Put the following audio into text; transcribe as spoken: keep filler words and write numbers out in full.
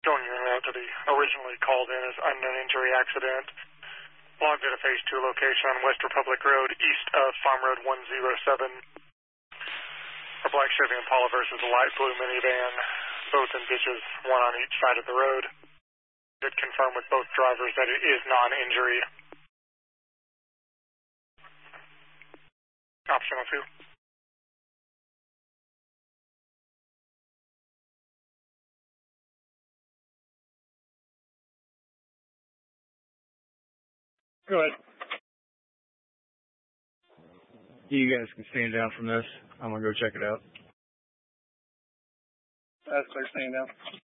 Going in and out to the originally called in as unknown injury accident. Logged at a phase two location on West Republic Road, east of Farm Road one oh seven. A black Chevy Impala versus a light blue minivan, both in ditches, one on each side of the road. Did confirm with both drivers that it is non-injury. Optional two. Go ahead. You guys can stand down from this. I'm going to go check it out. That's clear, stand down.